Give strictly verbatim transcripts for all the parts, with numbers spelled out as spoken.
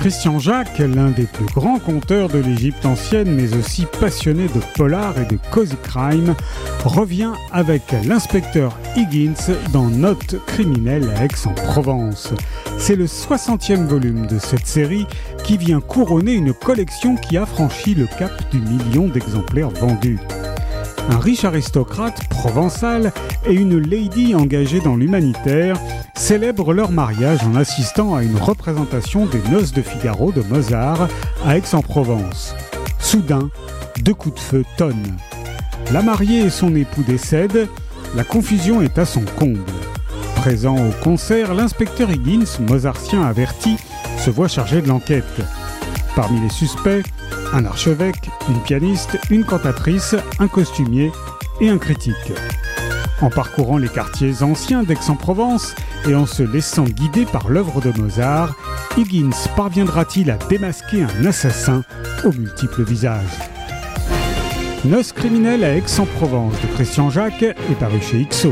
Christian Jacques, l'un des plus grands conteurs de l'Égypte ancienne, mais aussi passionné de polar et de cozy crime, revient avec l'inspecteur Higgins dans Notes criminelles à Aix-en-Provence. C'est le soixantième volume de cette série qui vient couronner une collection qui a franchi le cap du million d'exemplaires vendus. Un riche aristocrate provençal et une lady engagée dans l'humanitaire célèbrent leur mariage en assistant à une représentation des Noces de Figaro de Mozart à Aix-en-Provence. Soudain, deux coups de feu tonnent. La mariée et son époux décèdent, la confusion est à son comble. Présent au concert, l'inspecteur Higgins, mozartien averti, se voit chargé de l'enquête. Parmi les suspects, un archevêque, une pianiste, une cantatrice, un costumier et un critique. En parcourant les quartiers anciens d'Aix-en-Provence et en se laissant guider par l'œuvre de Mozart, Higgins parviendra-t-il à démasquer un assassin aux multiples visages ? Noces criminelles à Aix-en-Provence de Christian Jacques est paru chez Ixo.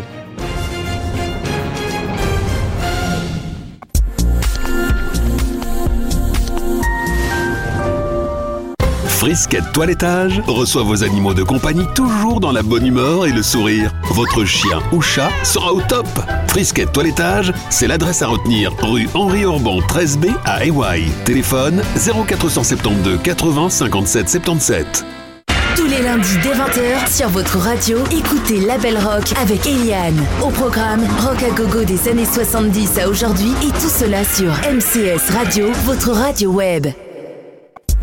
Frisquette Toilettage reçoit vos animaux de compagnie toujours dans la bonne humeur et le sourire. Votre chien ou chat sera au top. Frisquette Toilettage, c'est l'adresse à retenir, rue Henri Orban treize B à Ewaï. Téléphone zéro quatre cent soixante-douze quatre-vingts cinquante-sept soixante-dix-sept. Tous les lundis dès vingt heures sur votre radio, écoutez La Belle Rock avec Eliane. Au programme, rock à gogo des années soixante-dix à aujourd'hui et tout cela sur M C S Radio, votre radio web.